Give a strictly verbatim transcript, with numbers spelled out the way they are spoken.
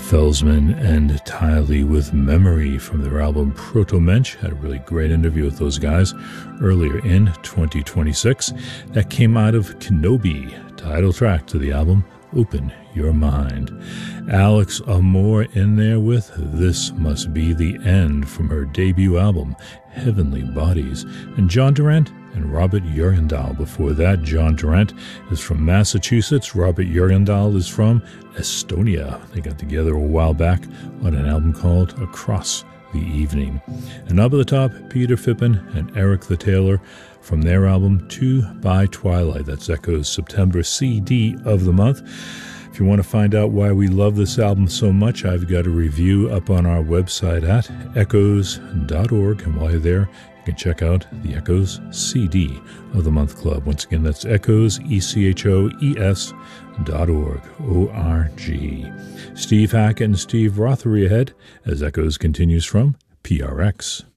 Felsman and Tiley with Memory from their album Proto-Mensch. Had a really great interview with those guys earlier in twenty twenty-six. That came out of Kenobi, title track to the album Open Your Mind. Alex Amore in there with This Must Be the End from her debut album Heavenly Bodies. And John Durant and Robert Jurgendal. Before that, John Durant is from Massachusetts. Robert Jurgendal is from Estonia. They got together a while back on an album called Across the Evening. And up at the top, Peter Fippen and Eric the Taylor from their album Two by Twilight. That's Echo's September C D of the month. If you want to find out why we love this album so much, I've got a review up on our website at echoes dot org. And while you're there, you can check out the Echoes C D of the Month Club. Once again, that's Echoes, E C H O E S dot org, O R G. Steve Hackett and Steve Rothery ahead as Echoes continues from P R X.